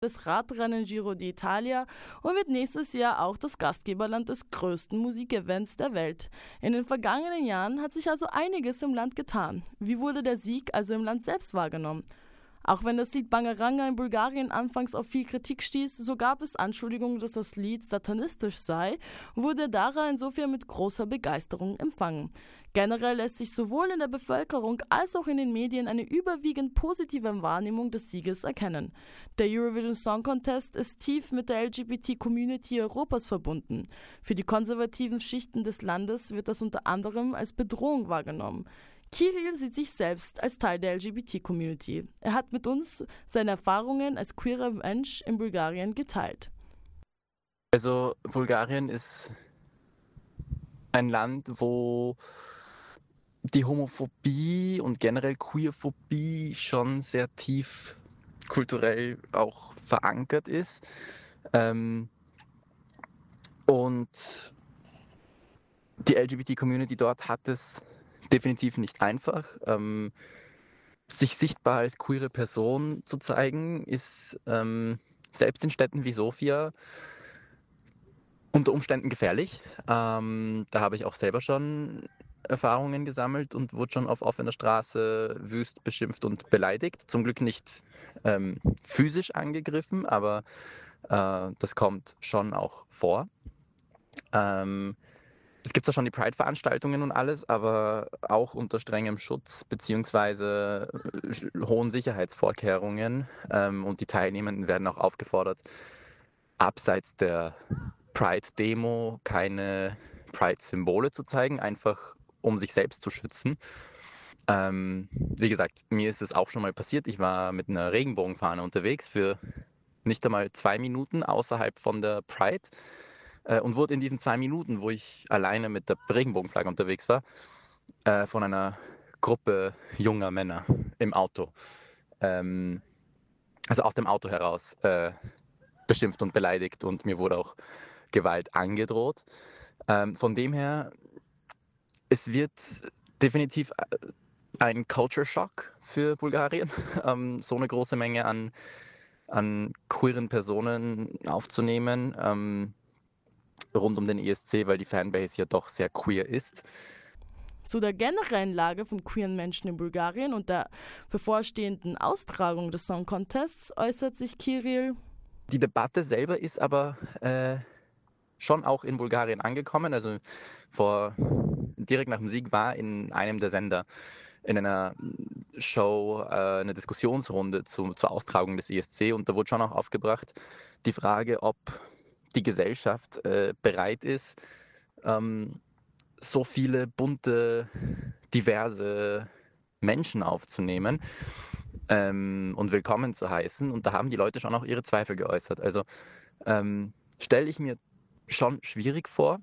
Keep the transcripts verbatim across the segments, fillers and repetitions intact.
des Radrennen Giro d'Italia und wird nächstes Jahr auch das Gastgeberland des größten Musikevents der Welt. In den vergangenen Jahren hat sich also einiges im Land getan. Wie wurde der Sieg also im Land selbst wahrgenommen? Auch wenn das Lied Bangaranga in Bulgarien anfangs auf viel Kritik stieß, so gab es Anschuldigungen, dass das Lied satanistisch sei, wurde Dara insofern mit großer Begeisterung empfangen. Generell lässt sich sowohl in der Bevölkerung als auch in den Medien eine überwiegend positive Wahrnehmung des Sieges erkennen. Der Eurovision Song Contest ist tief mit der L G B T-Community Europas verbunden. Für die konservativen Schichten des Landes wird das unter anderem als Bedrohung wahrgenommen. Kirill sieht sich selbst als Teil der L G B T-Community. Er hat mit uns seine Erfahrungen als queerer Mensch in Bulgarien geteilt. Also Bulgarien ist ein Land, wo die Homophobie und generell Queerphobie schon sehr tief kulturell auch verankert ist. Ähm, und die L G B T-Community dort hat es definitiv nicht einfach. Ähm, sich sichtbar als queere Person zu zeigen, ist ähm, selbst in Städten wie Sofia unter Umständen gefährlich. Ähm, da habe ich auch selber schon Erfahrungen gesammelt und wurde schon auf offener Straße wüst beschimpft und beleidigt. Zum Glück nicht ähm, physisch angegriffen, aber äh, das kommt schon auch vor. Ähm, Es gibt zwar schon die Pride-Veranstaltungen und alles, aber auch unter strengem Schutz bzw. hohen Sicherheitsvorkehrungen. Ähm, und die Teilnehmenden werden auch aufgefordert, abseits der Pride-Demo keine Pride-Symbole zu zeigen, einfach um sich selbst zu schützen. Ähm, wie gesagt, mir ist es auch schon mal passiert. Ich war mit einer Regenbogenfahne unterwegs für nicht einmal zwei Minuten außerhalb von der Pride. Und wurde in diesen zwei Minuten, wo ich alleine mit der Regenbogenflagge unterwegs war, äh, von einer Gruppe junger Männer im Auto, ähm, also aus dem Auto heraus, äh, beschimpft und beleidigt und mir wurde auch Gewalt angedroht. Ähm, von dem her, es wird definitiv ein Culture Shock für Bulgarien, ähm, so eine große Menge an, an queeren Personen aufzunehmen. Ähm, rund um den E S C, weil die Fanbase ja doch sehr queer ist. Zu der generellen Lage von queeren Menschen in Bulgarien und der bevorstehenden Austragung des Song Contests äußert sich Kirill. Die Debatte selber ist aber äh, schon auch in Bulgarien angekommen. Also vor, direkt nach dem Sieg war in einem der Sender in einer Show äh, eine Diskussionsrunde zu, zur Austragung des E S C und da wurde schon auch aufgebracht die Frage, ob die Gesellschaft äh, bereit ist, ähm, so viele bunte, diverse Menschen aufzunehmen ähm, und willkommen zu heißen. Und da haben die Leute schon auch ihre Zweifel geäußert. Also ähm, stelle ich mir schon schwierig vor.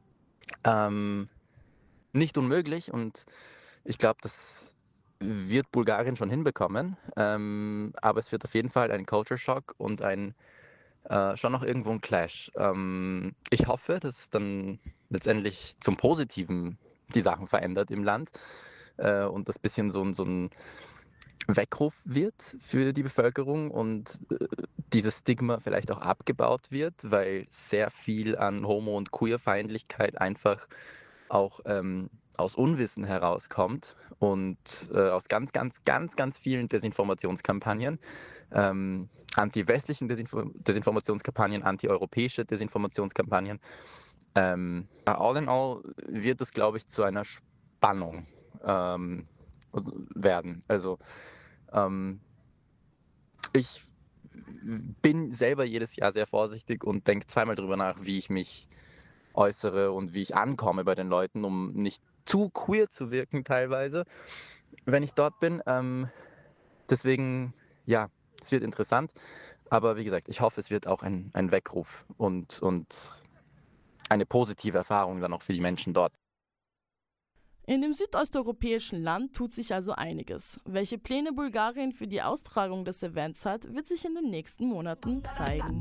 Ähm, nicht unmöglich und ich glaube, das wird Bulgarien schon hinbekommen. Ähm, aber es wird auf jeden Fall ein Culture Shock und ein Äh, schon noch irgendwo ein Clash. Ähm, ich hoffe, dass dann letztendlich zum Positiven die Sachen verändert im Land äh, und das bisschen so, so ein Weckruf wird für die Bevölkerung und äh, dieses Stigma vielleicht auch abgebaut wird, weil sehr viel an Homo- und Queerfeindlichkeit einfach auch ähm, aus Unwissen herauskommt und äh, aus ganz, ganz, ganz, ganz vielen Desinformationskampagnen, ähm, anti-westlichen Desinfo- Desinformationskampagnen, anti-europäische Desinformationskampagnen. Ähm, all in all wird es, glaube ich, zu einer Spannung ähm, werden. Also ähm, ich bin selber jedes Jahr sehr vorsichtig und denke zweimal drüber nach, wie ich mich äußere und wie ich ankomme bei den Leuten, um nicht zu queer zu wirken teilweise, wenn ich dort bin. Ähm, deswegen, ja, es wird interessant. Aber wie gesagt, ich hoffe, es wird auch ein, ein Weckruf und, und eine positive Erfahrung dann auch für die Menschen dort. In dem südosteuropäischen Land tut sich also einiges. Welche Pläne Bulgarien für die Austragung des Events hat, wird sich in den nächsten Monaten zeigen.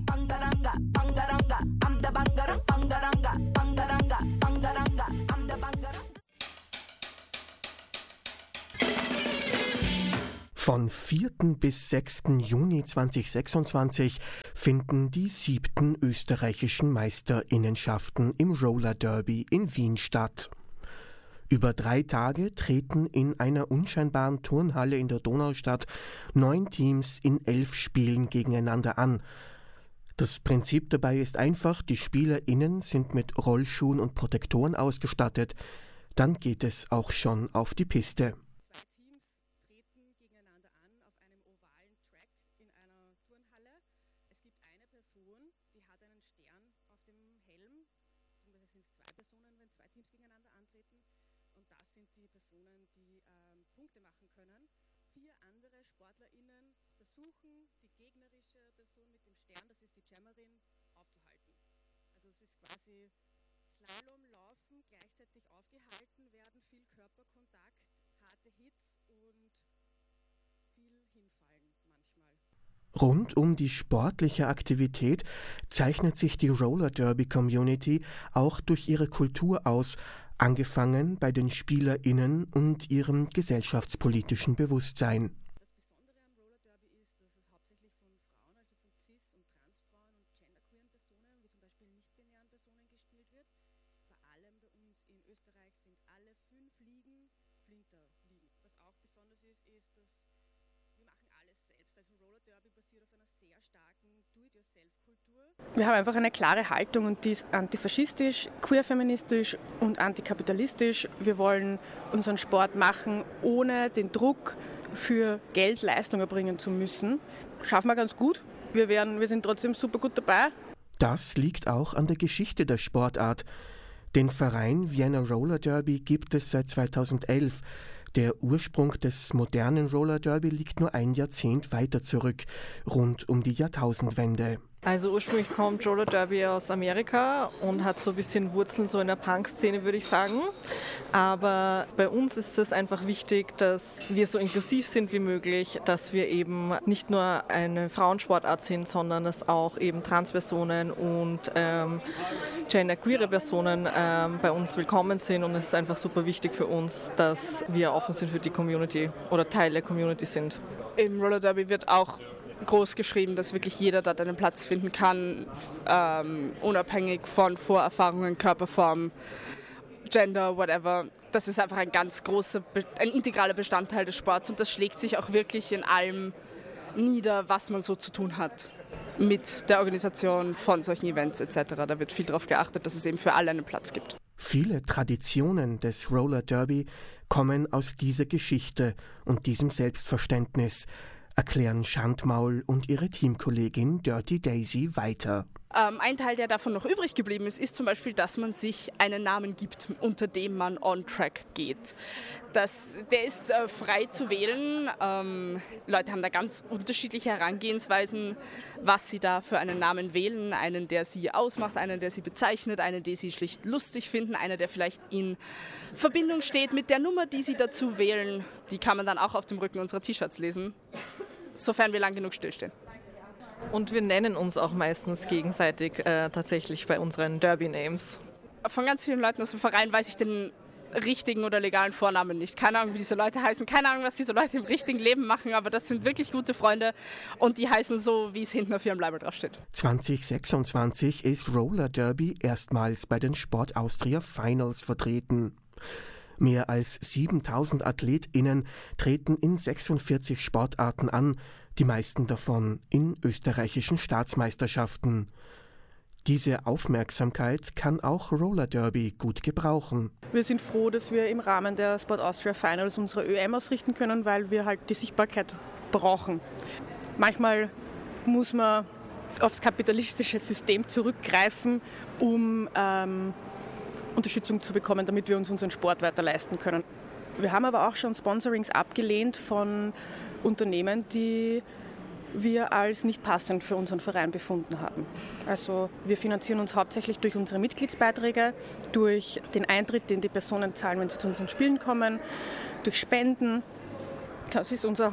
Von vierten bis sechsten Juni zweitausendsechsundzwanzig finden die siebten österreichischen Meisterinnenschaften im Roller Derby in Wien statt. Über drei Tage treten in einer unscheinbaren Turnhalle in der Donaustadt neun Teams in elf Spielen gegeneinander an. Das Prinzip dabei ist einfach, die SpielerInnen sind mit Rollschuhen und Protektoren ausgestattet. Dann geht es auch schon auf die Piste. Punkte machen können. Vier andere SportlerInnen versuchen, die gegnerische Person mit dem Stern, das ist die Jammerin, aufzuhalten. Also es ist quasi Slalomlaufen, gleichzeitig aufgehalten werden, viel Körperkontakt, harte Hits und viel hinfallen manchmal. Rund um die sportliche Aktivität zeichnet sich die Roller Derby Community auch durch ihre Kultur aus, angefangen bei den SpielerInnen und ihrem gesellschaftspolitischen Bewusstsein. Das Besondere am Roller Derby ist, dass es hauptsächlich von Frauen, also von Cis- und Transfrauen und genderqueeren Personen, wie zum Beispiel nicht-binären Personen gespielt wird. Vor allem bei uns in Österreich sind alle fünf Ligen Flinterligen. Was auch besonders ist, ist, dass wir machen alles selbst. Also Roller Derby basiert auf einer sehr starken Do-it-yourself-Kultur. Wir haben einfach eine klare Haltung und die ist antifaschistisch, queerfeministisch und antikapitalistisch. Wir wollen unseren Sport machen, ohne den Druck für Geld Leistung erbringen zu müssen. Schaffen wir ganz gut. Wir, werden, wir sind trotzdem super gut dabei. Das liegt auch an der Geschichte der Sportart. Den Verein Vienna Roller Derby gibt es seit zweitausendelf. Der Ursprung des modernen Roller Derby liegt nur ein Jahrzehnt weiter zurück, rund um die Jahrtausendwende. Also ursprünglich kommt Roller Derby aus Amerika und hat so ein bisschen Wurzeln so in der Punk-Szene, würde ich sagen. Aber bei uns ist es einfach wichtig, dass wir so inklusiv sind wie möglich, dass wir eben nicht nur eine Frauensportart sind, sondern dass auch eben Transpersonen und ähm, genderqueere Personen ähm, bei uns willkommen sind. Und es ist einfach super wichtig für uns, dass wir offen sind für die Community oder Teil der Community sind. Im Roller Derby wird auch groß geschrieben, dass wirklich jeder dort einen Platz finden kann, ähm, unabhängig von Vorerfahrungen, Körperform, Gender, whatever. Das ist einfach ein ganz großer, ein integraler Bestandteil des Sports und das schlägt sich auch wirklich in allem nieder, was man so zu tun hat mit der Organisation von solchen Events et cetera. Da wird viel darauf geachtet, dass es eben für alle einen Platz gibt. Viele Traditionen des Roller Derby kommen aus dieser Geschichte und diesem Selbstverständnis, erklären Schandmaul und ihre Teamkollegin Dirty Daisy weiter. Ähm, ein Teil, der davon noch übrig geblieben ist, ist zum Beispiel, dass man sich einen Namen gibt, unter dem man on-track geht. Das, der ist äh, frei zu wählen. Ähm, Leute haben da ganz unterschiedliche Herangehensweisen, was sie da für einen Namen wählen. Einen, der sie ausmacht, einen, der sie bezeichnet, einen, den sie schlicht lustig finden, einer, der vielleicht in Verbindung steht mit der Nummer, die sie dazu wählen. Die kann man dann auch auf dem Rücken unserer T-Shirts lesen, sofern wir lang genug stillstehen. Und wir nennen uns auch meistens gegenseitig äh, tatsächlich bei unseren Derby-Names. Von ganz vielen Leuten aus dem Verein weiß ich den richtigen oder legalen Vornamen nicht. Keine Ahnung, wie diese Leute heißen, keine Ahnung, was diese Leute im richtigen Leben machen, aber das sind wirklich gute Freunde und die heißen so, wie es hinten auf ihrem Label draufsteht. zweitausendsechsundzwanzig ist Roller Derby erstmals bei den Sport Austria Finals vertreten. Mehr als siebentausend AthletInnen treten in sechsundvierzig Sportarten an, die meisten davon in österreichischen Staatsmeisterschaften. Diese Aufmerksamkeit kann auch Roller Derby gut gebrauchen. Wir sind froh, dass wir im Rahmen der Sport Austria Finals unsere Ö M ausrichten können, weil wir halt die Sichtbarkeit brauchen. Manchmal muss man aufs kapitalistische System zurückgreifen, um ähm, Unterstützung zu bekommen, damit wir uns unseren Sport weiter leisten können. Wir haben aber auch schon Sponsorings abgelehnt von Unternehmen, die wir als nicht passend für unseren Verein befunden haben. Also wir finanzieren uns hauptsächlich durch unsere Mitgliedsbeiträge, durch den Eintritt, den die Personen zahlen, wenn sie zu unseren Spielen kommen, durch Spenden. Das ist unsere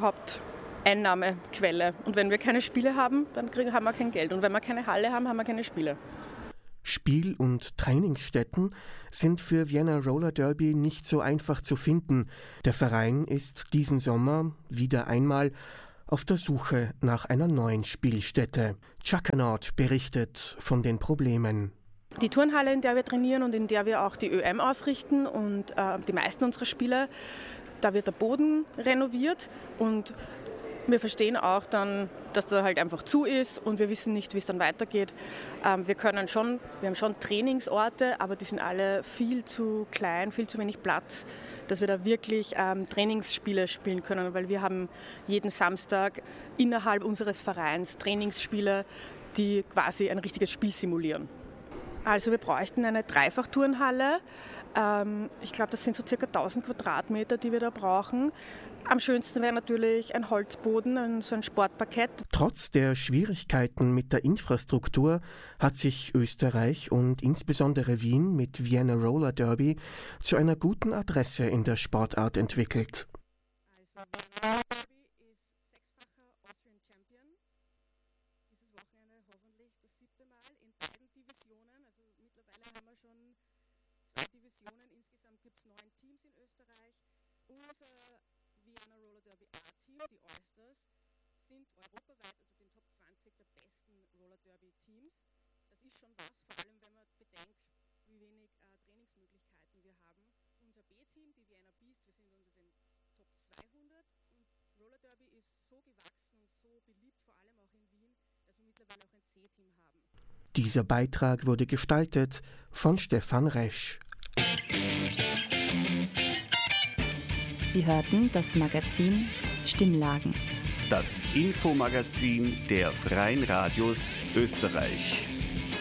Haupteinnahmequelle. Und wenn wir keine Spiele haben, dann kriegen, haben wir kein Geld. Und wenn wir keine Halle haben, haben wir keine Spiele. Spiel- und Trainingsstätten sind für Vienna Roller Derby nicht so einfach zu finden. Der Verein ist diesen Sommer wieder einmal auf der Suche nach einer neuen Spielstätte. Chuckernaut berichtet von den Problemen. Die Turnhalle, in der wir trainieren und in der wir auch die Ö M ausrichten und äh, die meisten unserer Spiele, da wird der Boden renoviert und wir verstehen auch dann, dass da halt einfach zu ist und wir wissen nicht, wie es dann weitergeht. Ähm, wir können schon, wir haben schon Trainingsorte, aber die sind alle viel zu klein, viel zu wenig Platz, dass wir da wirklich ähm, Trainingsspiele spielen können, weil wir haben jeden Samstag innerhalb unseres Vereins Trainingsspiele, die quasi ein richtiges Spiel simulieren. Also wir bräuchten eine Dreifachturnhalle. Ähm, ich glaube, das sind so circa tausend Quadratmeter, die wir da brauchen. Am schönsten wäre natürlich ein Holzboden, ein, so ein Sportparkett. Trotz der Schwierigkeiten mit der Infrastruktur hat sich Österreich und insbesondere Wien mit Vienna Roller Derby zu einer guten Adresse in der Sportart entwickelt. Also Vienna Roller Derby ist sechsfacher Austrian Champion. Dieses Wochenende hoffentlich das siebte Mal in beiden Divisionen. Also mittlerweile haben wir schon zwei Divisionen. Insgesamt gibt es neun Teams in Österreich. Unser Vienna Roller Derby A-Team, die Oysters, sind europaweit unter den Top zwanzig der besten Roller Derby Teams. Das ist schon was, vor allem wenn man bedenkt, wie wenig äh, Trainingsmöglichkeiten wir haben. Unser B-Team, die Vienna Beast, wir sind unter den Top zweihundert und Roller Derby ist so gewachsen und so beliebt, vor allem auch in Wien, dass wir mittlerweile auch ein C-Team haben. Dieser Beitrag wurde gestaltet von Stefan Resch. Sie hörten das Magazin Stimmlagen. Das Infomagazin der Freien Radios Österreich.